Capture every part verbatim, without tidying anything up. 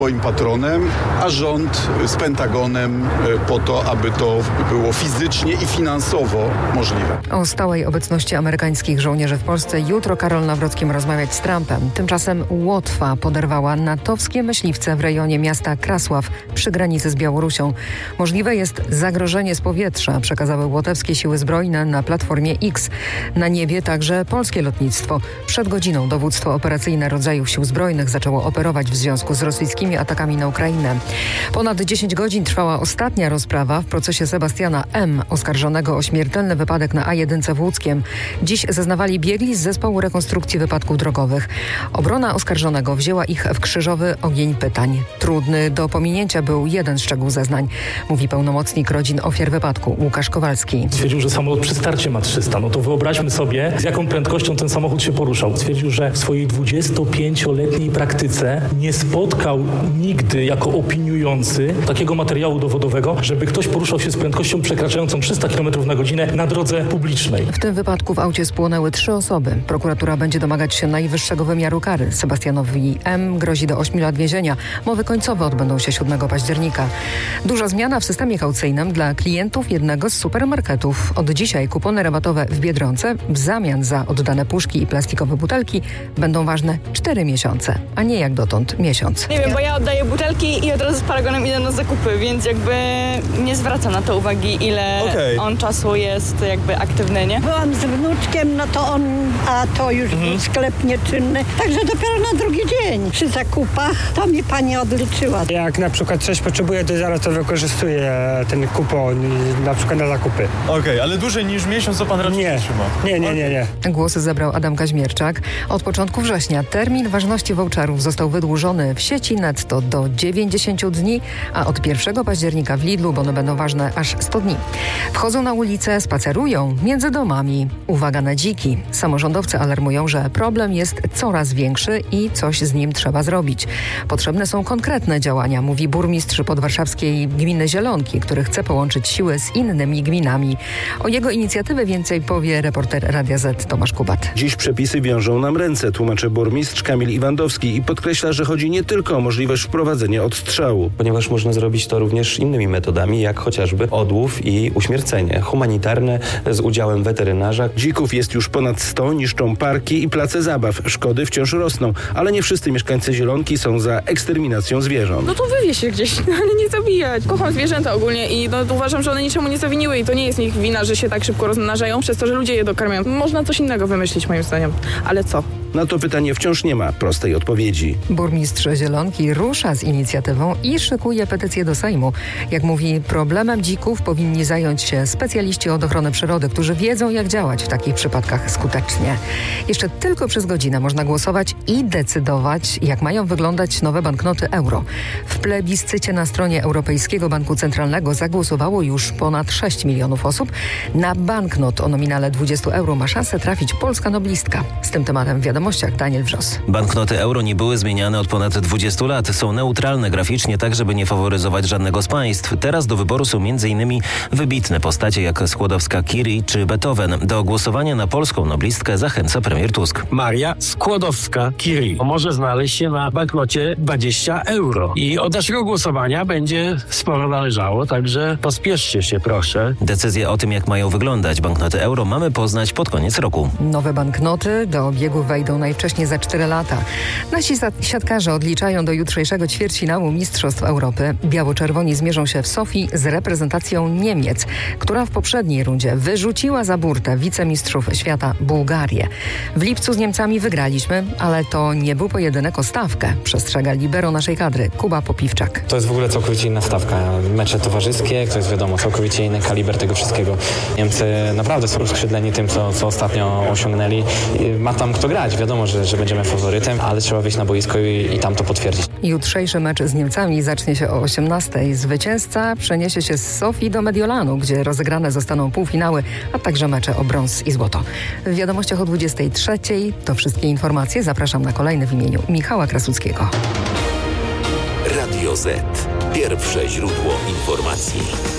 swoim patronem, a rząd z Pentagonem po to, aby to było fizycznie i finansowo możliwe. O stałej obecności amerykańskich żołnierzy w Polsce jutro Karol Nawrocki ma rozmawiać z Trumpem. Tymczasem Łotwa poderwała natowskie myśliwce w rejonie miasta Krasław przy granicy z Białorusią. Możliwe jest zagrożenie z powietrza, przekazały łotewskie siły zbrojne na platformie X. Na niebie także polskie lotnictwo. Przed godziną dowództwo operacyjne rodzajów sił zbrojnych zaczęło operować w związku z rosyjskimi atakami na Ukrainę. Ponad dziesięć godzin trwała ostatnia rozprawa w procesie Sebastiana M., oskarżonego o śmiertelny wypadek na A jeden w Łódzkiem. Dziś zeznawali biegli z zespołu rekonstrukcji wypadków drogowych. Obrona oskarżonego wzięła ich w krzyżowy ogień pytań. Trudny do pominięcia był jeden szczegół zeznań, mówi pełnomocnik rodzin ofiar wypadku Łukasz Kowalski. Stwierdził, że samolot przy starcie ma trzysta. No to wyobraźmy sobie, z jaką prędkością ten samochód się poruszał. Stwierdził, że w swojej dwudziestopięcioletniej praktyce nie spotkał nigdy jako opiniujący takiego materiału dowodowego, żeby ktoś poruszał się z prędkością przekraczającą trzysta kilometrów na godzinę na drodze publicznej. W tym wypadku w aucie spłonęły trzy osoby. Prokuratura będzie domagać się najwyższego wymiaru kary. Sebastianowi M. grozi do ośmiu lat więzienia. Mowy końcowe odbędą się siódmego października. Duża zmiana w systemie kaucyjnym dla klientów jednego z supermarketów. Od dzisiaj kupony rabatowe w Biedronce w zamian za oddane puszki i plastikowe butelki będą ważne cztery miesiące, a nie jak dotąd miesiąc. Nie wiem, bo ja oddaję butelki i od razu z paragonem idę na zakupy, więc jakby nie zwracam na to uwagi, ile okay. on czasu jest jakby aktywny, nie? Byłam z wnuczkiem, no to on, a to już mhm. był sklep nieczynny, także dopiero na drugi dzień przy zakupach to mi pani odliczyła. Jak na przykład coś potrzebuję, to zaraz to wykorzystuję ten kupon na przykład na zakupy. Okej, okay, ale dłużej niż miesiąc to pan raczej nie trzyma? Nie, nie, nie, nie. Głosy zabrał Adam Kaźmierczak. Od początku września termin ważności voucherów został wydłużony w sieci netto do dziewięćdziesięciu dni, a od pierwszego października w Lidlu, bo one będą ważne aż sto dni. Wchodzą na ulicę, spacerują między domami. Uwaga na dziki. Samorządowcy alarmują, że problem jest coraz większy i coś z nim trzeba zrobić. Potrzebne są konkretne działania, mówi burmistrz podwarszawskiej gminy Zielonki, który chce połączyć siły z innymi gminami. O jego inicjatywie więcej powie reporter Radia Z Tomasz Kubat. Dziś przepisy wiążą nam ręce, tłumaczy burmistrz Kamil Iwandowski i podkreśla, że chodzi nie tylko o możliwość wprowadzenia odstrzału. Ponieważ można zrobić to również innymi metodami, jak chociażby odłów i uśmiercenie humanitarne z udziałem weterynarza. Dzików jest już ponad sto, niszczą parki i place zabaw. Szkody wciąż rosną, ale nie wszyscy mieszkańcy Zielonki są za eksterminacją zwierząt. No to wywieź się gdzieś, ale nie zabijać. Kocham zwierzęta ogólnie i no, uważam, że one niczemu nie zawiniły i to nie jest ich wina, że się tak szybko rozmnażają przez to, że ludzie je dokarmiają. Można coś innego wymyślić moim zdaniem, ale co? Na to pytanie wciąż nie ma prostej odpowiedzi. Burmistrz Zielonki rusza z inicjatywą i szykuje petycję do Sejmu. Jak mówi, problemem dzików powinni zająć się specjaliści od ochrony przyrody, którzy wiedzą, jak działać w takich przypadkach skutecznie. Jeszcze tylko przez godzinę można głosować i decydować, jak mają wyglądać nowe banknoty euro. W plebiscycie na stronie Europejskiego Banku Centralnego zagłosowało już ponad sześć milionów osób. Na banknot o nominale dwadzieścia euro ma szansę trafić polska noblistka. Z tym tematem w wiadomościach Daniel Wrzos. Banknoty euro nie były zmieniane od ponad dwudziestu lat. Są neutralne graficznie, tak żeby nie faworyzować żadnego z państw. Teraz do wyboru są m.in. wybitne postacie jak Skłodowska-Curie czy Beethoven. Do głosowania na polską noblistkę zachęca premier Tusk. Maria Skłodowska-Curie może znaleźć się na banknocie dwadzieścia euro. I od naszego głosowania będzie sporo należało, także pospieszcie się proszę. Decyzję o tym, jak mają wyglądać banknoty euro, mamy poznać pod koniec roku. Nowe banknoty do obiegu wejdą najwcześniej za cztery lata. Nasi siatkarze odliczają do jutrzejszego ćwierćfinału Mistrzostw Europy. Biało-czerwoni zmierzą się w Sofii z reprezentacją Niemiec, która w poprzedniej rundzie wyrzuciła za burtę wicemistrzów świata Bułgarię. W lipcu z Niemcami wygraliśmy, ale to nie był pojedynek o stawkę, przestrzega libero naszej kadry Kuba Popiwczak. To jest w ogóle całkowicie inna stawka. Mecze towarzyskie, to jest wiadomo, całkowicie inny kaliber tego wszystkiego. Niemcy naprawdę są skrzydleni tym, co, co ostatnio osiągnęli. Ma tam kto grać, wiadomo, że, że będziemy faworytem, ale trzeba wyjść na boisko i, i tam to potwierdzić. Jutrzejszy mecz z Niemcami zacznie się o osiemnastej. Zwycięzca przeniesie się z Sofii do Mediolanu, gdzie rozegrane zostaną półfinały, a także mecze o brąz i złoto. W wiadomościach o dwudziestej trzeciej to wszystkie informacje. Zapraszam na kolejne w imieniu Michała Krasuckiego. Radio Z. Pierwsze źródło informacji.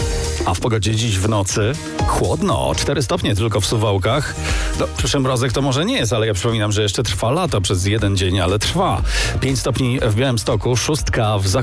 A w pogodzie dziś w nocy chłodno, cztery stopnie tylko w Suwałkach. No, przymrozek to może nie jest, ale ja przypominam, że jeszcze trwa lato przez jeden dzień, ale trwa. pięć stopni w Białymstoku, szóstka w Zakopcu.